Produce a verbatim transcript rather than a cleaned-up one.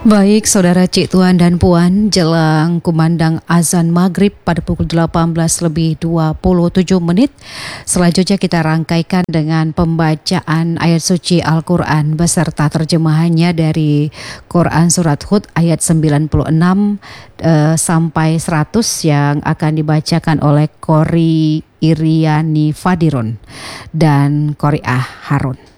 Baik, saudara Cik Tuan dan Puan, jelang kumandang azan maghrib pada pukul delapan belas lebih dua puluh tujuh menit. Selanjutnya kita rangkaikan dengan pembacaan ayat suci Al-Quran beserta terjemahannya dari Quran Surat Hud ayat sembilan puluh enam uh, sampai seratus yang akan dibacakan oleh Qori Iriani Fadiron dan Qoriah Harun.